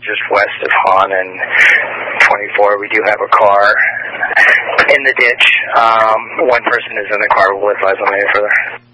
just west of Hahn and 24. We do have a car in the ditch. One person is in the car. We'll advise on any further.